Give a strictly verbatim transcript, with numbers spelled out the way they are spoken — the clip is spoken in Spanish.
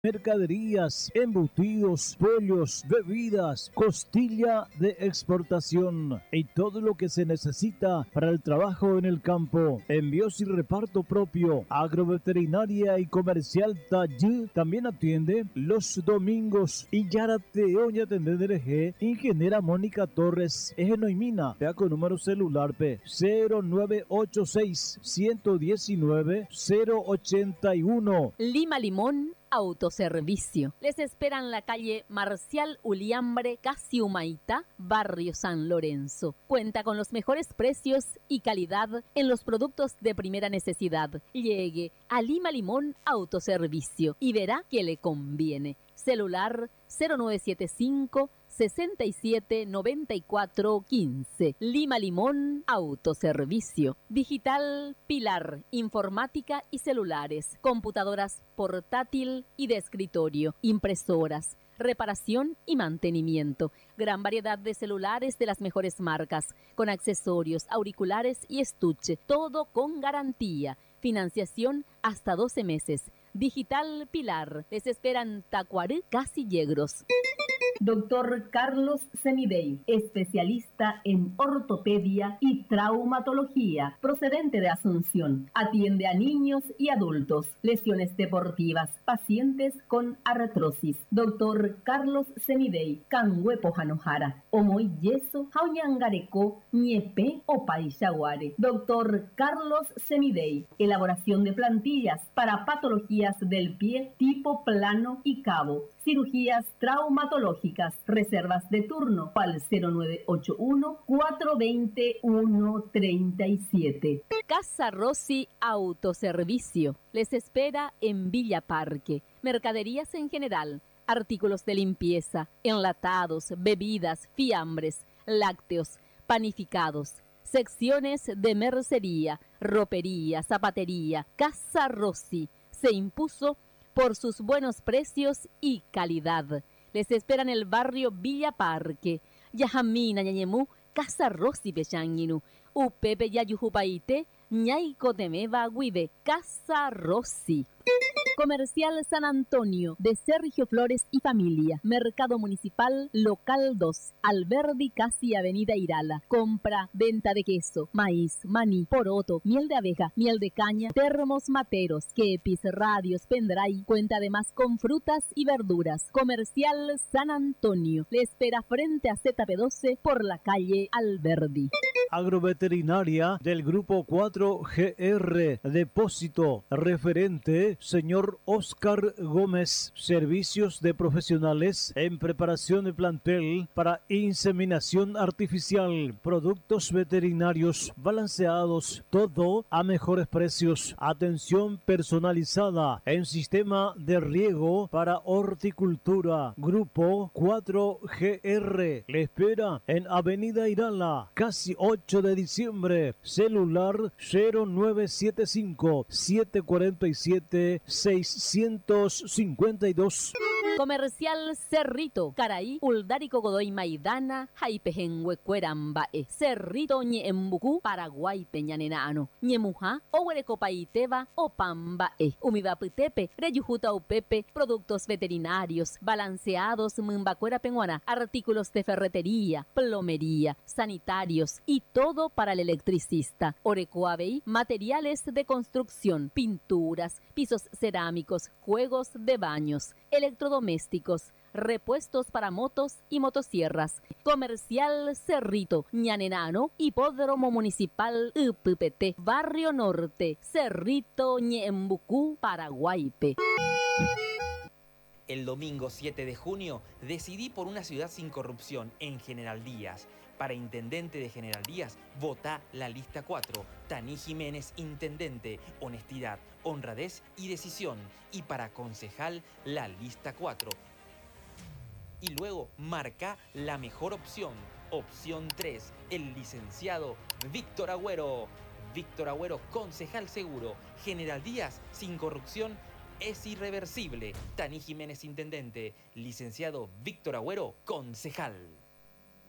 mercaderías, embutidos, pollos, bebidas, costilla de exportación y todo lo que se necesita para el trabajo en el campo. Envíos y reparto propio. Agroveterinaria y comercial Tallí también atiende los domingos. Y Yarate Oña Tendereje, ingeniera Mónica Torres, Ejenoimina, vea con número celular P cero nueve ocho seis, uno uno nueve, cero ocho uno. Lima Limón Autoservicio. Les espera en la calle Marcial Uliambre, casi Humaitá, barrio San Lorenzo. Cuenta con los mejores precios y calidad en los productos de primera necesidad. Llegue a Lima Limón Autoservicio y verá que le conviene. Celular cero nueve siete cinco, sesenta y siete, noventa y cuatro, quince. Lima Limón Autoservicio. Digital Pilar, informática y celulares, computadoras portátil y de escritorio, impresoras, reparación y mantenimiento. Gran variedad de celulares de las mejores marcas, con accesorios, auriculares y estuche, todo con garantía. Financiación hasta doce meses. Digital Pilar. Les esperan Tacuaré, Casi Yegros. Doctor Carlos Semidey, especialista en ortopedia y traumatología, procedente de Asunción. Atiende a niños y adultos, lesiones deportivas, pacientes con artrosis. Doctor Carlos Semidey, Canhuepo Janojara, Omoy Yeso, Jauñangareco, Ñepe o Paixaguare. Doctor Carlos Semidey, elaboración de plantillas para patologías del pie tipo plano y cabo. Cirugías traumatológicas, reservas de turno al cero nueve ocho uno, cuatro dos uno, tres siete. Casa Rossi Autoservicio. Les espera en Villa Parque. Mercaderías en general, artículos de limpieza, enlatados, bebidas, fiambres, lácteos, panificados. Secciones de mercería, ropería, zapatería. Casa Rossi se impuso por sus buenos precios y calidad. Les esperan en el barrio Villa Parque. Yajamina Ñañemú, Casa Rossi Pechanguinu. Upepe Yayujupaite, Ñaico Temeba Guide, Casa Rossi. Comercial San Antonio, de Sergio Flores y Familia. Mercado Municipal Local dos, Alberdi, casi Avenida Irala. Compra, venta de queso, maíz, maní, poroto, miel de abeja, miel de caña, termos materos, kepis, radios, pendrive. Cuenta además con frutas y verduras. Comercial San Antonio. Le espera frente a Z P doce por la calle Alberdi. Agroveterinaria del Grupo cuatro G R. Depósito. Referente, señor Oscar Gómez. Servicios de profesionales en preparación de plantel para inseminación artificial. Productos veterinarios balanceados. Todo a mejores precios. Atención personalizada en sistema de riego para horticultura. Grupo cuatro G R. Le espera en Avenida Irala, casi ocho de diciembre. Celular cero nueve siete cinco, siete cuatro siete, seis cinco dos. Comercial Cerrito, Caraí, Uldárico Godoy Maidana, Jaipejenhuecuerambae, Cerrito Ñeembucú, Paraguay Peñanenano, Ñemujá, Ohuerecopaiteba, Opambae, Umibaputepe, Reyujuta Upepe, productos veterinarios, balanceados, Mumbacuera Penguana, artículos de ferretería, plomería, sanitarios y todo para el electricista. Orecoabey, materiales de construcción, pinturas, pisos cerámicos, juegos de baños, electrodomésticos, repuestos para motos y motosierras. Comercial Cerrito, Ñanenano, Hipódromo Municipal Uppt, Barrio Norte, Cerrito Ñembucú, Paraguaype. El domingo siete de junio decidí por una ciudad sin corrupción en General Díaz. Para intendente de General Díaz, vota la lista cuatro. Taní Jiménez, intendente. Honestidad, honradez y decisión. Y para concejal, la lista cuatro. Y luego marca la mejor opción. Opción tres, el licenciado Víctor Agüero. Víctor Agüero, concejal seguro. General Díaz, sin corrupción, es irreversible. Taní Jiménez, intendente. Licenciado Víctor Agüero, concejal.